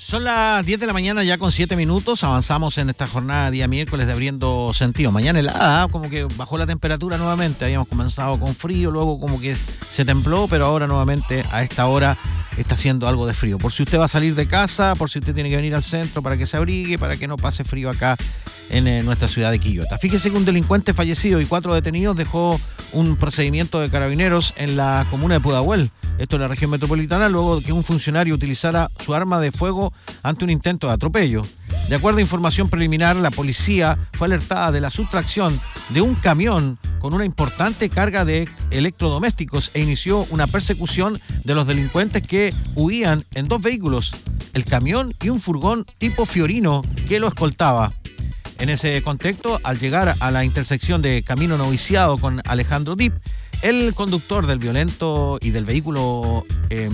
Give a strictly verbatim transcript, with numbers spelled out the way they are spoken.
Son las diez de la mañana ya con siete minutos, avanzamos en esta jornada día miércoles de Abriendo Sentido. Mañana helada, como que bajó la temperatura nuevamente, habíamos comenzado con frío, luego como que se templó, pero ahora nuevamente a esta hora está haciendo algo de frío. Por si usted va a salir de casa, por si usted tiene que venir al centro para que se abrigue, para que no pase frío acá en eh, nuestra ciudad de Quillota. Fíjese que un delincuente fallecido y cuatro detenidos dejó un procedimiento de carabineros en la comuna de Pudahuel, esto en la región metropolitana, luego de que un funcionario utilizara su arma de fuego ante un intento de atropello. De acuerdo a información preliminar, la policía fue alertada de la sustracción de un camión con una importante carga de electrodomésticos e inició una persecución de los delincuentes que huían en dos vehículos, el camión y un furgón tipo Fiorino que lo escoltaba. En ese contexto, al llegar a la intersección de Camino Noviciado con Alejandro Dip, el conductor del violento y del vehículo eh,